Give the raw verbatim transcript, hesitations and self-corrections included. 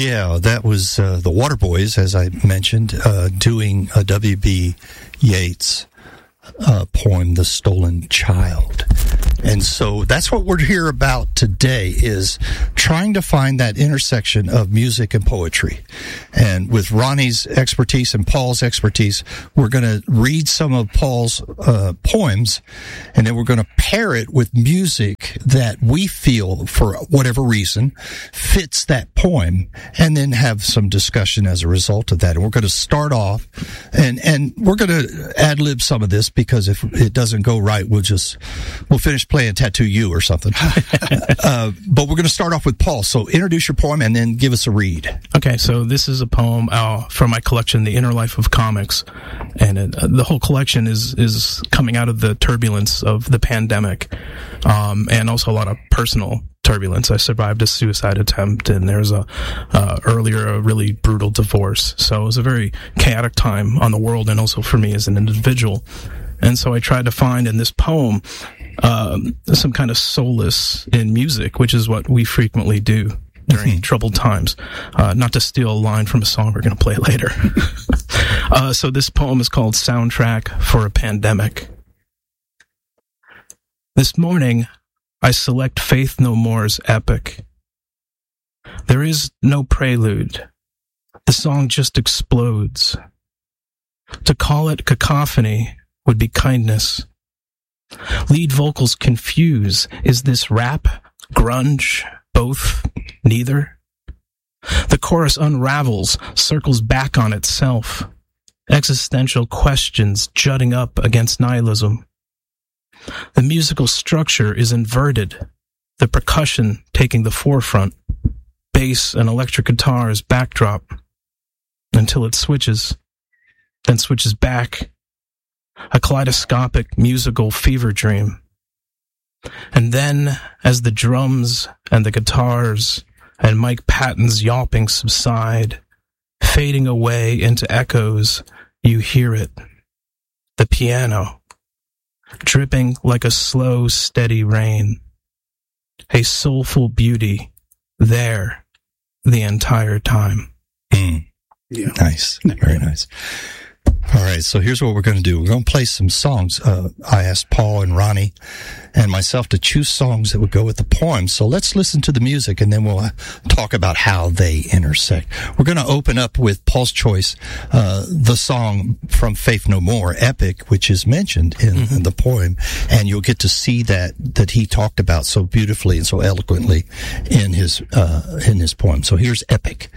Yeah, that was uh, the Waterboys, as I mentioned, uh, doing a W B. Yeats uh, poem, The Stolen Child. And so that's what we're here about today, is trying to find that intersection of music and poetry. And with Ronnie's expertise and Paul's expertise, we're going to read some of Paul's uh, poems, and then we're going to pair it with music that we feel, for whatever reason, fits that poem, and then have some discussion as a result of that. And we're going to start off, and, and we're going to ad-lib some of this, because if it doesn't go right, we'll just, we'll finish playing Tattoo You or something. uh, but we're going to start off with Paul. So introduce your poem and then give us a read. Okay, so this is a poem uh, from my collection, The Inner Life of Comics. And it, uh, the whole collection is, is coming out of the turbulence of the pandemic, um, and also a lot of personal turbulence. I survived a suicide attempt, and there was a uh, earlier a really brutal divorce. So it was a very chaotic time on the world, and also for me as an individual. And so I tried to find in this poem um, some kind of solace in music, which is what we frequently do during troubled times. Uh, not to steal a line from a song we're going to play later. uh, so this poem is called Soundtrack for a Pandemic. This morning, I select Faith No More's Epic. There is no prelude. The song just explodes. To call it cacophony would be kindness. Lead vocals confuse. Is this rap, grunge, both, neither? The chorus unravels, circles back on itself. Existential questions jutting up against nihilism. The musical structure is inverted, the percussion taking the forefront, bass and electric guitar as backdrop, until it switches, then switches back. A kaleidoscopic musical fever dream. And then, as the drums and the guitars and Mike Patton's yawping subside, fading away into echoes, you hear it. The piano, dripping like a slow, steady rain. A soulful beauty there the entire time. Mm. Yeah. Nice. Very nice. All right, so here's what we're going to do. We're going to play some songs. Uh, I asked Paul and Ronnie and myself to choose songs that would go with the poem. So let's listen to the music, and then we'll uh, talk about how they intersect. We're going to open up with Paul's choice, uh, the song from Faith No More, Epic, which is mentioned in, mm-hmm. in the poem, and you'll get to see that that he talked about so beautifully and so eloquently in his uh, in his poem. So here's Epic.